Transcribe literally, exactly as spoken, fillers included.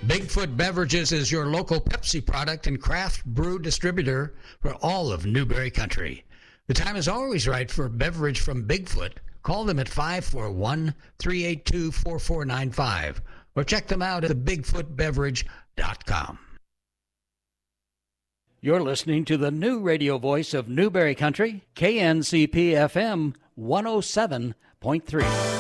Bigfoot Beverages is your local Pepsi product and craft brew distributor for all of Newberry Country. The time is always right for a beverage from Bigfoot. Call them at five four one, three eight two, four four nine five or check them out at the bigfoot beverage dot com. You're listening to the new radio voice of Newberry Country, K N C P F M one oh seven point three.